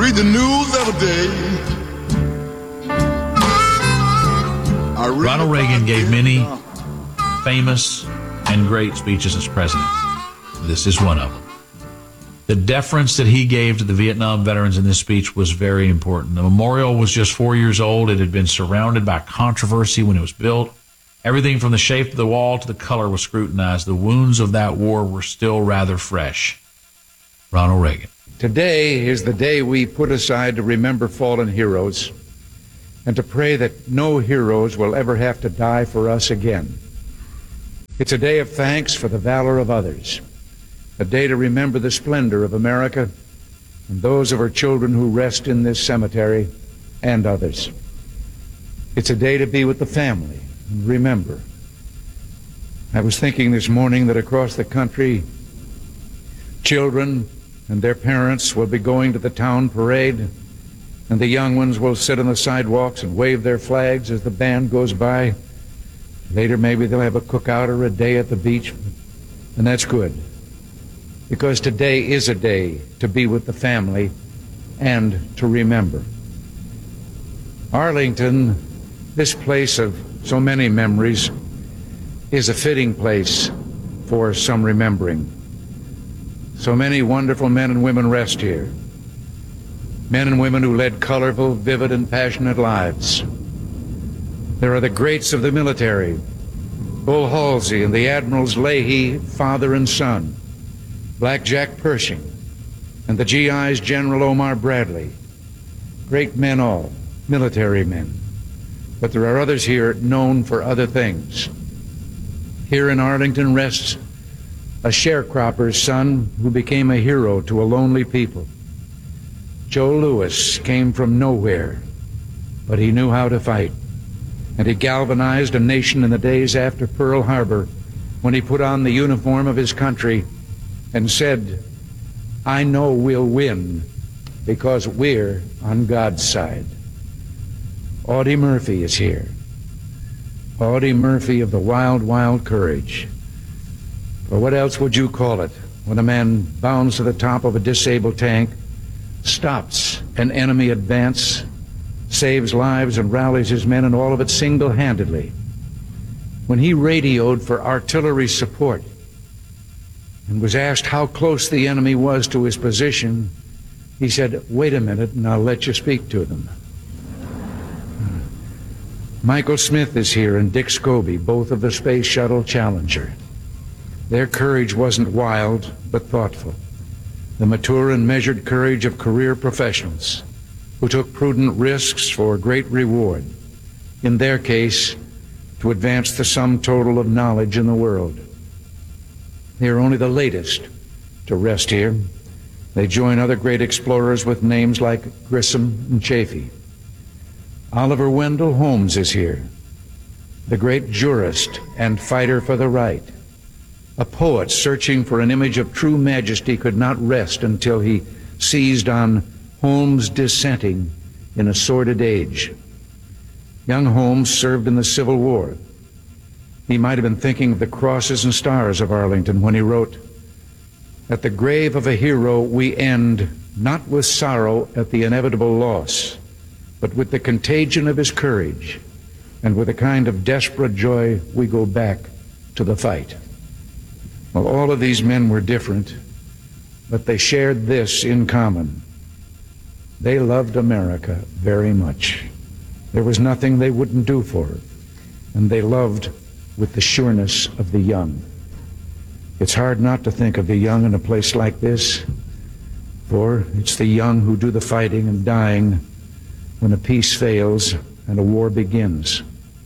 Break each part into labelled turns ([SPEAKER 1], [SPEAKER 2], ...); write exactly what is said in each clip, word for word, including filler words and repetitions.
[SPEAKER 1] read the news every day. I read
[SPEAKER 2] Ronald
[SPEAKER 1] about
[SPEAKER 2] Reagan gave
[SPEAKER 1] it.
[SPEAKER 2] many famous and great speeches as president. This is one of them. The deference that he gave to the Vietnam veterans in this speech was very important. The memorial was just four years old. It had been surrounded by controversy when it was built. Everything from the shape of the wall to the color was scrutinized. The wounds of that war were still rather fresh. Ronald Reagan.
[SPEAKER 3] Today is the day we put aside to remember fallen heroes and to pray that no heroes will ever have to die for us again. It's a day of thanks for the valor of others, a day to remember the splendor of America and those of our children who rest in this cemetery and others. It's a day to be with the family and remember. I was thinking this morning that across the country, children and their parents will be going to the town parade, and the young ones will sit on the sidewalks and wave their flags as the band goes by. Later, maybe they'll have a cookout or a day at the beach, and that's good, because today is a day to be with the family and to remember. Arlington, this place of so many memories, is a fitting place for some remembering. So many wonderful men and women rest here. Men and women who led colorful, vivid, and passionate lives. There are the greats of the military, Bull Halsey and the Admirals Leahy, father and son, Black Jack Pershing, and the G I's General Omar Bradley. Great men all, military men. But there are others here known for other things. Here in Arlington rests a sharecropper's son who became a hero to a lonely people. Joe Louis came from nowhere, but he knew how to fight. And he galvanized a nation in the days after Pearl Harbor when he put on the uniform of his country and said, "I know we'll win because we're on God's side." Audie Murphy is here. Audie Murphy of the Wild, Wild Courage. Or what else would you call it when a man bounds to the top of a disabled tank, stops an enemy advance, saves lives and rallies his men, and all of it single-handedly? When he radioed for artillery support and was asked how close the enemy was to his position, he said, "Wait a minute and I'll let you speak to them." Michael Smith is here and Dick Scobie, both of the Space Shuttle Challenger. Their courage wasn't wild, but thoughtful. The mature and measured courage of career professionals who took prudent risks for great reward. In their case, to advance the sum total of knowledge in the world. They are only the latest to rest here. They join other great explorers with names like Grissom and Chaffee. Oliver Wendell Holmes is here, the great jurist and fighter for the right. A poet searching for an image of true majesty could not rest until he seized on Holmes dissenting in a sordid age. Young Holmes served in the Civil War. He might have been thinking of the crosses and stars of Arlington when he wrote, "At the grave of a hero we end, not with sorrow at the inevitable loss, but with the contagion of his courage, and with a kind of desperate joy we go back to the fight." Well, all of these men were different, but they shared this in common. They loved America very much. There was nothing they wouldn't do for her, and they loved with the sureness of the young. It's hard not to think of the young in a place like this, for it's the young who do the fighting and dying when a peace fails and a war begins.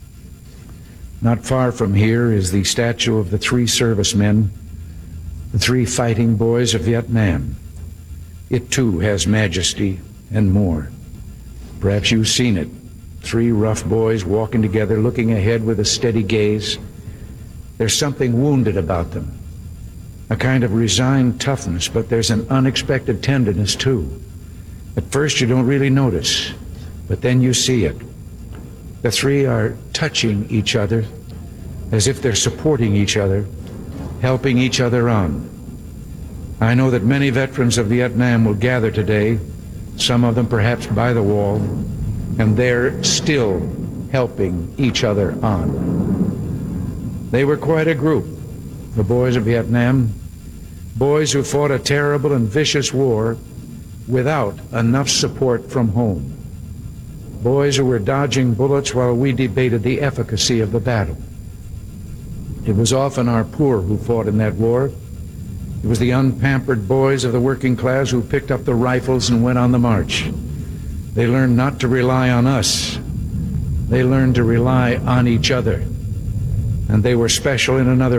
[SPEAKER 3] Not far from here is the statue of the three servicemen, the three fighting boys of Vietnam. It too has majesty and more. Perhaps you've seen it. Three rough boys walking together, looking ahead with a steady gaze. There's something wounded about them, a kind of resigned toughness, but there's an unexpected tenderness too. At first you don't really notice, but then you see it. The three are touching each other as if they're supporting each other, helping each other on. I know that many veterans of Vietnam will gather today some of them perhaps by the wall, and they're still helping each other on. They were quite a group, the boys of Vietnam, boys who fought a terrible and vicious war without enough support from home. Boys who were dodging bullets while we debated the efficacy of the battle. It was often our poor who fought in that war. It was the unpampered boys of the working class who picked up the rifles and went on the march. They learned not to rely on us. They learned to rely on each other. And they were special in another